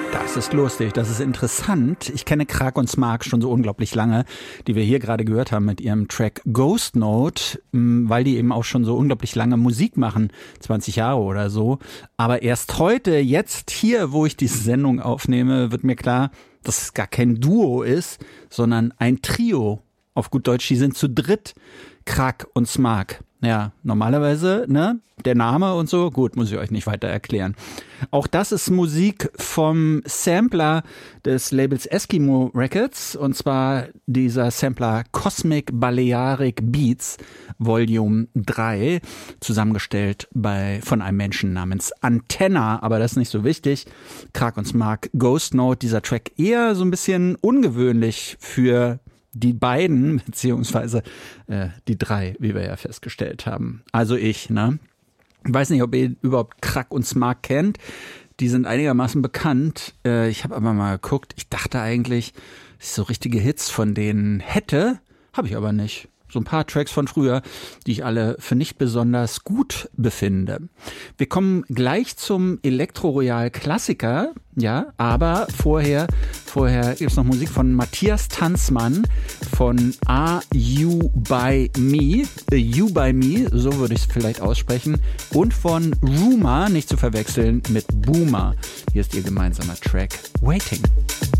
Das ist lustig, das ist interessant. Ich kenne Krак und Smark schon so unglaublich lange, die wir hier gerade gehört haben mit ihrem Track Ghost Note, weil die eben auch schon so unglaublich lange Musik machen, 20 Jahre oder so. Aber erst heute, jetzt hier, wo ich diese Sendung aufnehme, wird mir klar, dass es gar kein Duo ist, sondern ein Trio. Auf gut Deutsch, die sind zu dritt, Krak und Smark. Ja, normalerweise, ne, der Name und so, gut, muss ich euch nicht weiter erklären. Auch das ist Musik vom Sampler des Labels Eskimo Records, und zwar dieser Sampler Cosmic Balearic Beats Volume 3, zusammengestellt von einem Menschen namens Antenna, aber das ist nicht so wichtig. Krak und Smark, Ghost Note, dieser Track eher so ein bisschen ungewöhnlich für die beiden, beziehungsweise die drei, wie wir ja festgestellt haben. Also ich, ne? Ich weiß nicht, ob ihr überhaupt Krak und Smark kennt. Die sind einigermaßen bekannt. Ich habe aber mal geguckt. Ich dachte eigentlich, dass ich so richtige Hits von denen hätte. Habe ich aber nicht. So ein paar Tracks von früher, die ich alle für nicht besonders gut befinde. Wir kommen gleich zum Elektro-Royal-Klassiker, ja, aber vorher gibt's noch Musik von Matthias Tanzmann von Are You By Me, You By Me, so würde ich es vielleicht aussprechen, und von Rumor, nicht zu verwechseln mit Boomer. Hier ist ihr gemeinsamer Track Waiting.